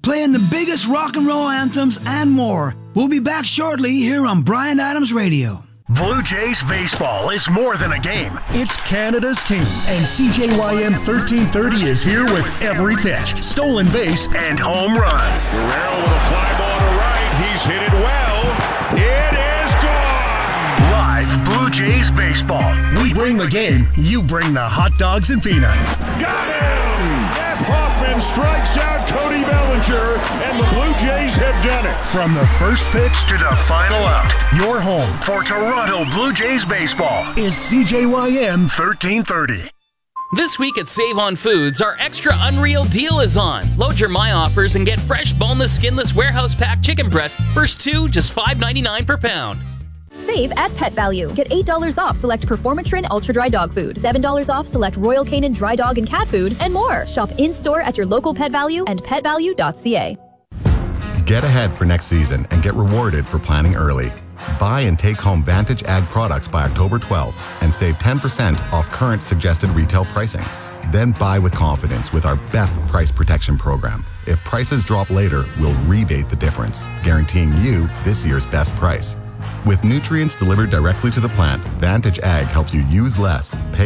playing the biggest rock and roll anthems and more. We'll be back shortly here on Bryan Adams Radio. Blue Jays baseball is more than a game. It's Canada's team, and CJYM 1330 is here with every pitch, stolen base, and home run. Guerrero with a fly ball to right. He's hit it well. It is gone. Live Blue Jays baseball. We bring the game. You bring the hot dogs and peanuts. Got him! Jeff Hoffman strikes out Cody Bellinger, and the Blue Jays have done it. From the first pitch To the final out. your home For Toronto Blue Jays baseball is CJYM 1330. This week at Save on Foods, our extra unreal deal is on. Load your My Offers and get fresh, boneless, skinless, warehouse packed chicken breast. First two, just $5.99 per pound. Save at Pet Value. Get $8 off select Performatrin Ultra Dry Dog Food, $7 off select Royal Canin Dry Dog and Cat Food, and more. Shop in-store at your local Pet Value and petvalue.ca. Get ahead for next season and get rewarded for planning early. Buy and take home Vantage Ag products by October 12th and save 10% off current suggested retail pricing. Then buy with confidence with our best price protection program. If prices drop later, we'll rebate the difference, guaranteeing you this year's best price. With nutrients delivered directly to the plant, Vantage Ag helps you use less, pay